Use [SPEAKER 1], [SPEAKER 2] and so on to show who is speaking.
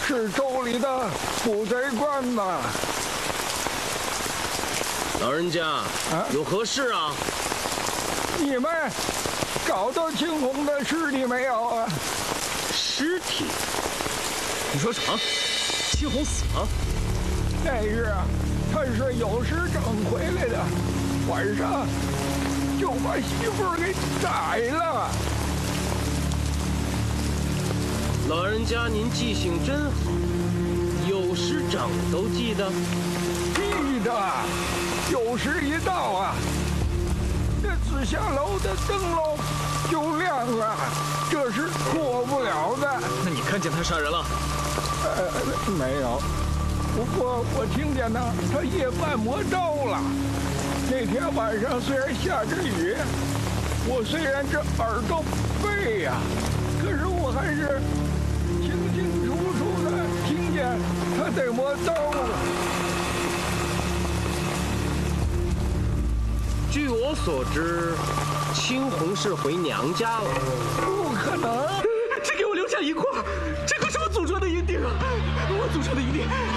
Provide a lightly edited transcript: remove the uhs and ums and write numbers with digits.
[SPEAKER 1] 是州里的捕贼官吧？
[SPEAKER 2] 老人家，有何事啊？
[SPEAKER 1] 你们找到青红的尸体没有啊？
[SPEAKER 2] 尸体？你说什么？青红死了？
[SPEAKER 1] 那日他是有事整回来的，晚上就把媳妇儿给宰了。
[SPEAKER 2] 老人家，您记性真好，酉时整都记得。
[SPEAKER 1] 记得，酉时一到啊，这紫霞楼的灯笼就亮了，这是过不了的。
[SPEAKER 3] 那你看见他杀人了？
[SPEAKER 1] 没有。不过我听见呢，他夜半魔招了。那天晚上虽然下着雨，我虽然这耳朵背呀，可是我还是清清楚楚的听见他在磨刀了。
[SPEAKER 2] 据我所知，青红是回娘家了。
[SPEAKER 1] 不可能！
[SPEAKER 3] 只给我留下一块，这可是我祖传的银锭啊！我祖传的银锭